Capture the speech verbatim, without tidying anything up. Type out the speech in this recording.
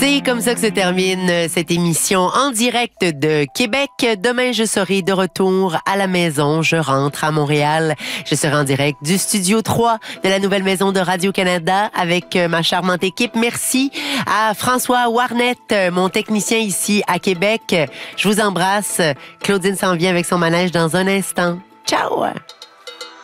C'est comme ça que se termine cette émission en direct de Québec. Demain, je serai de retour à la maison. Je rentre à Montréal. Je serai en direct du studio trois de la nouvelle maison de Radio-Canada avec ma charmante équipe. Merci à François Warnett, mon technicien ici à Québec. Je vous embrasse. Claudine s'en vient avec son manège dans un instant. Ciao!